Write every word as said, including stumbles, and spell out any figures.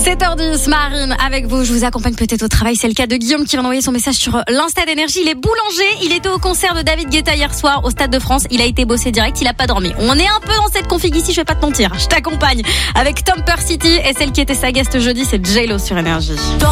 sept heures dix, Marine, avec vous, je vous accompagne peut-être au travail. C'est le cas de Guillaume qui vient d'envoyer son message sur l'Insta d'Énergie. Il est boulanger, il était au concert de David Guetta hier soir au Stade de France. Il a été bossé direct, il a pas dormi. On est un peu dans cette config ici, je vais pas te mentir. Je t'accompagne avec Tom City et celle qui était sa guest jeudi, c'est J-Lo sur Énergie.